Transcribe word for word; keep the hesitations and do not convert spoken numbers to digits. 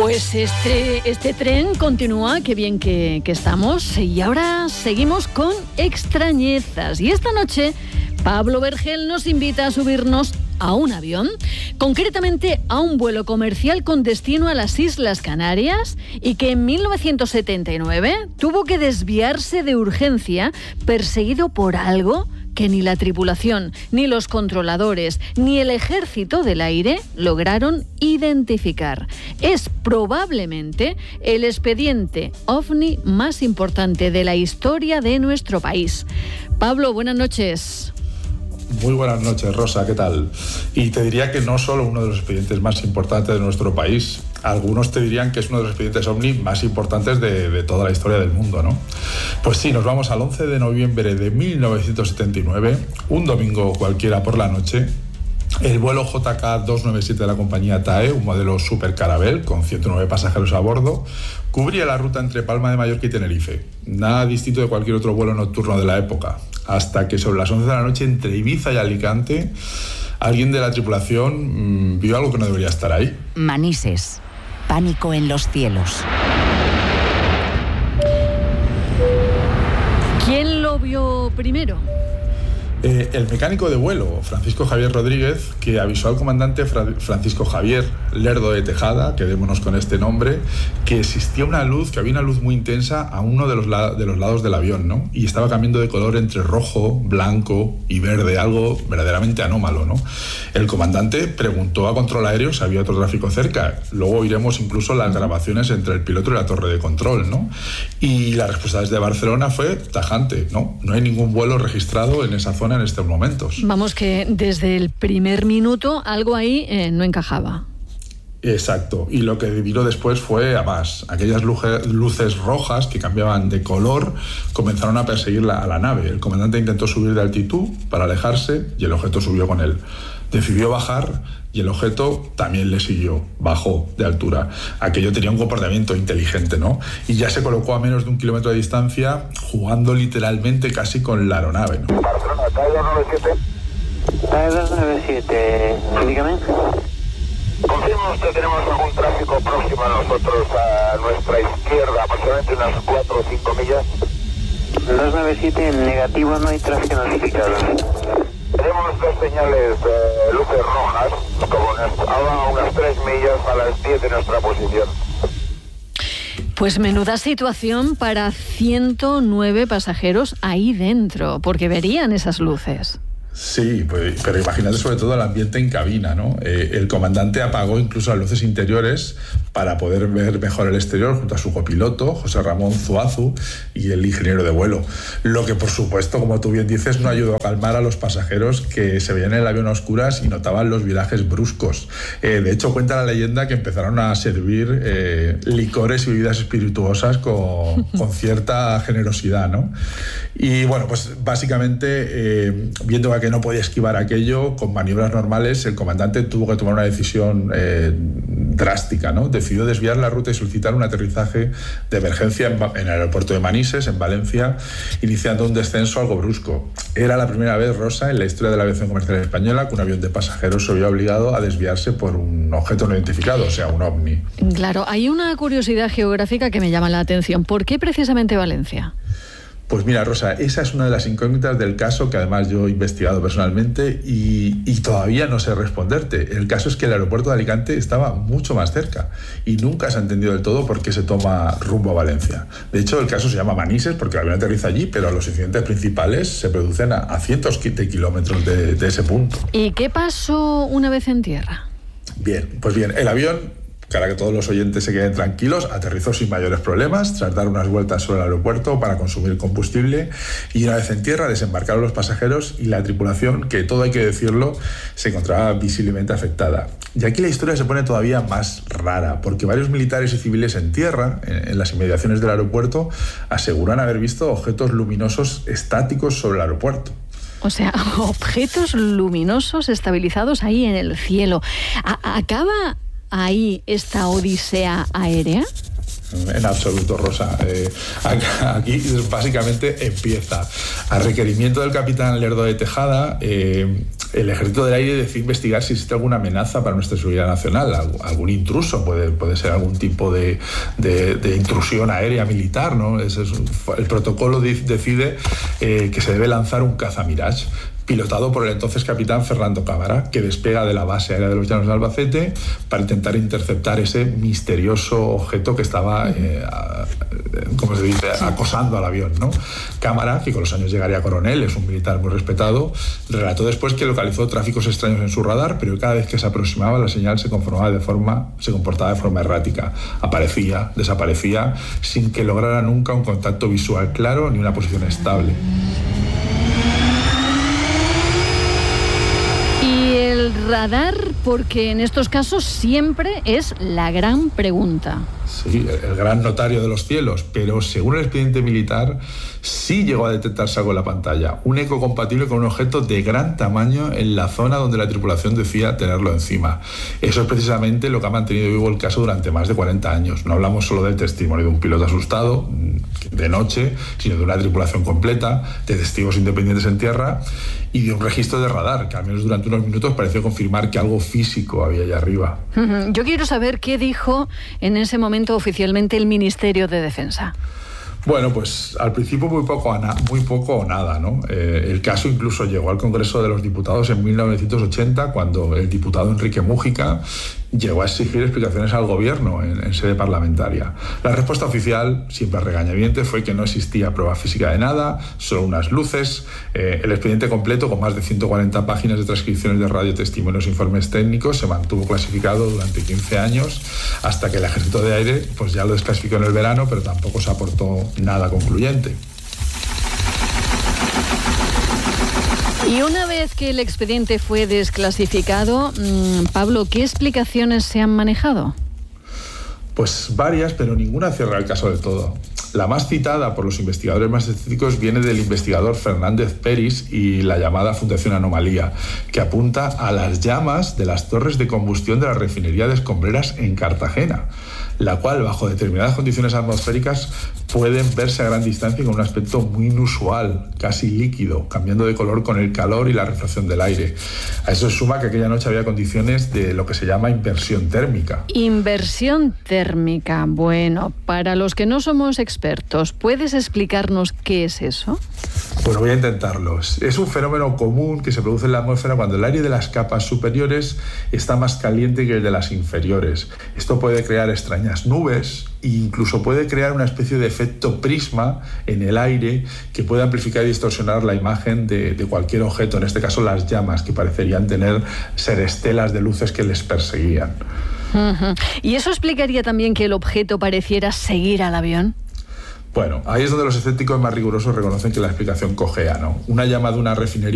Pues este, este tren continúa, qué bien que, que estamos. Y ahora seguimos con extrañezas. Y esta noche Pablo Vergel nos invita a subirnos a un avión, concretamente a un vuelo comercial con destino a las Islas Canarias y que en mil novecientos setenta y nueve tuvo que desviarse de urgencia perseguido por algo que ni la tripulación, ni los controladores, ni el ejército del aire lograron identificar. Es probablemente el expediente ovni más importante de la historia de nuestro país. Pablo, buenas noches. Muy buenas noches, Rosa, ¿qué tal? Y te diría que no solo uno de los expedientes más importantes de nuestro país, algunos te dirían que es uno de los expedientes ovni más importantes de, de toda la historia del mundo, ¿no? Pues sí, nos vamos al once de noviembre de mil novecientos setenta y nueve, un domingo cualquiera por la noche. El vuelo J K doscientos noventa y siete de la compañía T A E, un modelo Super Caravelle con ciento nueve pasajeros a bordo, cubría la ruta entre Palma de Mallorca y Tenerife. Nada distinto de cualquier otro vuelo nocturno de la época. Hasta que sobre las once de la noche, entre Ibiza y Alicante, alguien de la tripulación mmm, vio algo que no debería estar ahí. Manises. Pánico en los cielos. ¿Quién lo vio primero? Eh, el mecánico de vuelo, Francisco Javier Rodríguez, que avisó al comandante Fra- Francisco Javier Lerdo de Tejada, quedémonos con este nombre, que existía una luz, que había una luz muy intensa a uno de los, la- de los lados del avión, ¿no? Y estaba cambiando de color entre rojo, blanco y verde, algo verdaderamente anómalo, ¿no? El comandante preguntó a control aéreo si había otro tráfico cerca. Luego oiremos incluso las grabaciones entre el piloto y la torre de control, ¿no? Y la respuesta desde Barcelona fue tajante, ¿no? No hay ningún vuelo registrado en esa zona en estos momentos. Vamos, que desde el primer minuto algo ahí eh, no encajaba. Exacto, y lo que vino después fue a más. Aquellas luces, luces rojas que cambiaban de color comenzaron a perseguir la, a la nave. El comandante intentó subir de altitud para alejarse y el objeto subió con él. Decidió bajar y el objeto también le siguió, bajó de altura. Aquello tenía un comportamiento inteligente, ¿no? Y ya se colocó a menos de un kilómetro de distancia, jugando literalmente casi con la aeronave, ¿no? Barcelona, T A E doscientos noventa y siete. T A E doscientos noventa y siete, dígame. Confirma usted, tenemos algún tráfico próximo a nosotros, a nuestra izquierda, aproximadamente unas cuatro o cinco millas. doscientos noventa y siete, en negativo, no hay tráfico notificado. Tenemos dos señales de luces rojas, como unas, ahora unas tres millas a las diez de nuestra posición. Pues menuda situación para ciento nueve pasajeros ahí dentro, porque verían esas luces. Sí, pues, pero imagínate sobre todo el ambiente en cabina, ¿no? Eh, el comandante apagó incluso las luces interiores para poder ver mejor el exterior junto a su copiloto, José Ramón Zuazu, y el ingeniero de vuelo. Lo que, por supuesto, como tú bien dices, no ayudó a calmar a los pasajeros que se veían en el avión a oscuras y notaban los virajes bruscos. Eh, de hecho, cuenta la leyenda que empezaron a servir eh, licores y bebidas espirituosas con, con cierta generosidad, ¿no? Y bueno, pues básicamente, eh, viendo que no podía esquivar aquello, con maniobras normales, el comandante tuvo que tomar una decisión eh, drástica, ¿no? Decidió desviar la ruta y solicitar un aterrizaje de emergencia en, en el aeropuerto de Manises, en Valencia, iniciando un descenso algo brusco. Era la primera vez, Rosa, en la historia de la aviación comercial española que un avión de pasajeros se vio obligado a desviarse por un objeto no identificado, o sea, un ovni. Claro, hay una curiosidad geográfica que me llama la atención. ¿Por qué precisamente Valencia? Pues mira, Rosa, esa es una de las incógnitas del caso que además yo he investigado personalmente y, y todavía no sé responderte. El caso es que el aeropuerto de Alicante estaba mucho más cerca y nunca se ha entendido del todo por qué se toma rumbo a Valencia. De hecho, el caso se llama Manises porque el avión aterriza allí, pero los incidentes principales se producen a, a cientos de kilómetros de, de ese punto. ¿Y qué pasó una vez en tierra? Bien, pues bien, el avión, para que todos los oyentes se queden tranquilos, aterrizó sin mayores problemas tras dar unas vueltas sobre el aeropuerto para consumir combustible y una vez en tierra desembarcaron los pasajeros y la tripulación, que todo hay que decirlo, se encontraba visiblemente afectada. Y aquí la historia se pone todavía más rara, porque varios militares y civiles en tierra, en, en las inmediaciones del aeropuerto, aseguran haber visto objetos luminosos estáticos sobre el aeropuerto. O sea, objetos luminosos estabilizados ahí en el cielo. ¿A- ¿Acaba ahí esta odisea aérea? En absoluto, Rosa. Eh, aquí básicamente empieza. A requerimiento del capitán Lerdo de Tejada, eh, el Ejército del Aire decide investigar si existe alguna amenaza para nuestra seguridad nacional, algún intruso, puede, puede ser algún tipo de, de, de intrusión aérea militar, ¿no? Ese es, el protocolo decide eh, que se debe lanzar un caza Mirage, pilotado por el entonces capitán Fernando Cámara, que despega de la base aérea de los Llanos de Albacete para intentar interceptar ese misterioso objeto que estaba, eh, a, ¿cómo se dice?, acosando al avión, ¿no? Cámara, que con los años llegaría a coronel, es un militar muy respetado, relató después que localizó tráficos extraños en su radar, pero cada vez que se aproximaba la señal se conformaba de forma, se comportaba de forma errática. Aparecía, desaparecía, sin que lograra nunca un contacto visual claro ni una posición estable. Radar, porque en estos casos siempre es la gran pregunta. Sí, el gran notario de los cielos, pero según el expediente militar sí llegó a detectarse algo en la pantalla, un eco compatible con un objeto de gran tamaño en la zona donde la tripulación decía tenerlo encima. Eso es precisamente lo que ha mantenido vivo el caso durante más de cuarenta años. No hablamos solo del testimonio de un piloto asustado de noche, sino de una tripulación completa, de testigos independientes en tierra y de un registro de radar que al menos durante unos minutos pareció confirmar que algo físico había allá arriba. Yo quiero saber qué dijo en ese momento oficialmente el Ministerio de Defensa. Bueno, pues al principio muy poco, muy poco o nada, ¿no? Eh, el caso incluso llegó al Congreso de los Diputados en mil novecientos ochenta, cuando el diputado Enrique Mújica llegó a exigir explicaciones al gobierno en, en sede parlamentaria. La respuesta oficial, siempre a regañadientes, fue que no existía prueba física de nada, solo unas luces. Eh, el expediente completo, con más de ciento cuarenta páginas de transcripciones de radiotestimonios e informes técnicos, se mantuvo clasificado durante quince años, hasta que el Ejército de Aire pues ya lo desclasificó en el verano, pero tampoco se aportó nada concluyente. Y una vez que el expediente fue desclasificado, mmm, Pablo, ¿qué explicaciones se han manejado? Pues varias, pero ninguna cierra el caso del todo. La más citada por los investigadores más escépticos viene del investigador Fernández Peris y la llamada Fundación Anomalía, que apunta a las llamas de las torres de combustión de la refinería de Escombreras en Cartagena, la cual, bajo determinadas condiciones atmosféricas, pueden verse a gran distancia con un aspecto muy inusual, casi líquido, cambiando de color con el calor y la refracción del aire. A eso se suma que aquella noche había condiciones de lo que se llama inversión térmica. Inversión térmica. Bueno, para los que no somos expertos, ¿puedes explicarnos qué es eso? Bueno, voy a intentarlo. Es un fenómeno común que se produce en la atmósfera cuando el aire de las capas superiores está más caliente que el de las inferiores. Esto puede crear extrañas nubes e incluso puede crear una especie de efecto prisma en el aire que puede amplificar y distorsionar la imagen de, de cualquier objeto, en este caso las llamas, que parecerían tener ser estelas de luces que les perseguían. Uh-huh. ¿Y eso explicaría también que el objeto pareciera seguir al avión? Bueno, ahí es donde los escépticos más rigurosos reconocen que la explicación cojea, ¿no? Una llama de una refinería